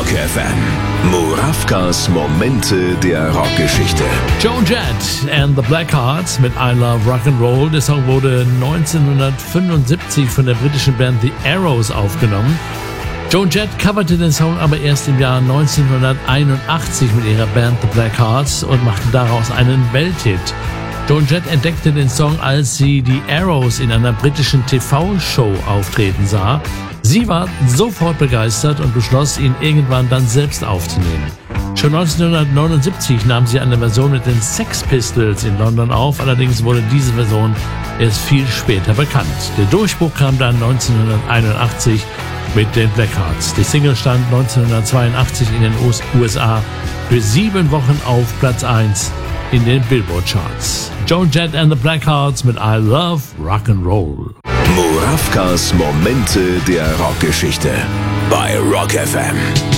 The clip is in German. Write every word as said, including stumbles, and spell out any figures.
Rock F M. Murawkas Momente der Rockgeschichte. Joan Jett and the Blackhearts mit I Love Rock'n'Roll. Der Song wurde neunzehnhundertfünfundsiebzig von der britischen Band The Arrows aufgenommen. Joan Jett coverte den Song aber erst im Jahr neunzehnhunderteinundachtzig mit ihrer Band The Blackhearts und machte daraus einen Welthit. Joan Jett entdeckte den Song, als sie die Arrows in einer britischen T V-Show auftreten sah. Sie war sofort begeistert und beschloss, ihn irgendwann dann selbst aufzunehmen. Schon neunzehnhundertneunundsiebzig nahm sie eine Version mit den Sex Pistols in London auf, allerdings wurde diese Version erst viel später bekannt. Der Durchbruch kam dann neunzehnhunderteinundachtzig mit den Blackhearts. Die Single stand neunzehnhundertzweiundachtzig in den U S A für sieben Wochen auf Platz eins in den Billboard-Charts. Joan Jett and the Blackhearts mit I Love Rock'n'Roll. Murawkas Momente der Rockgeschichte bei Rock F M.